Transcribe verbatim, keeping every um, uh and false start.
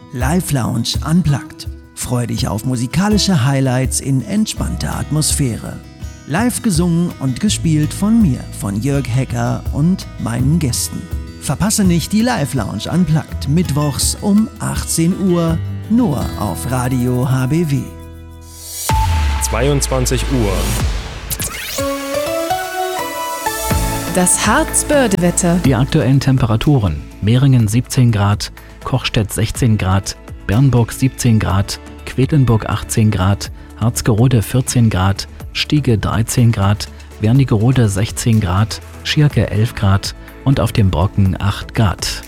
Live Lounge Unplugged. Freu dich auf musikalische Highlights in entspannter Atmosphäre. Live gesungen und gespielt von mir, von Jörg Hecker und meinen Gästen. Verpasse nicht die Live Lounge Unplugged mittwochs um achtzehn Uhr nur auf Radio H B W. zweiundzwanzig Uhr. Das Harzbörde-Wetter. Die aktuellen Temperaturen: Mehringen siebzehn Grad, Kochstedt sechzehn Grad, Bernburg siebzehn Grad, Quedlinburg achtzehn Grad, Harzgerode vierzehn Grad, Stiege dreizehn Grad, Wernigerode sechzehn Grad, Schierke elf Grad und auf dem Brocken acht Grad.